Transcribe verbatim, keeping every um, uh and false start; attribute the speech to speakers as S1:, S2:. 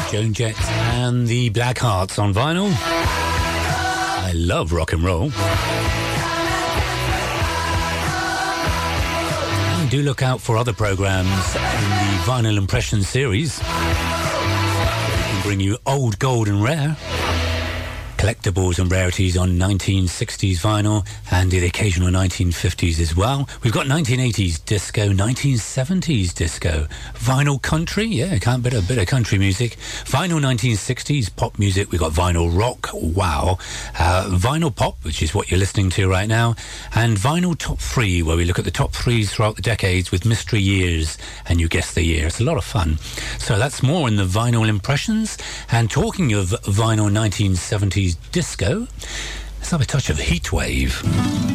S1: Joan Jett and the Black Hearts on vinyl. I love rock and roll. And do look out for other programs in the Vinyl Impression series. We can bring you old, gold and rare. Collectibles and rarities on nineteen sixties vinyl and the occasional nineteen fifties as well. We've got nineteen eighties disco, nineteen seventies disco, vinyl country, yeah, can't beat a bit of country music. Vinyl nineteen sixties pop music. We've got vinyl rock, wow. Uh, vinyl pop, which is what you're listening to right now, and vinyl top three, where we look at the top threes throughout the decades with mystery years, and you guess the year. It's a lot of fun. So that's more in the Vinyl Impressions. And talking of vinyl nineteen seventies disco, let's have a touch of Heatwave.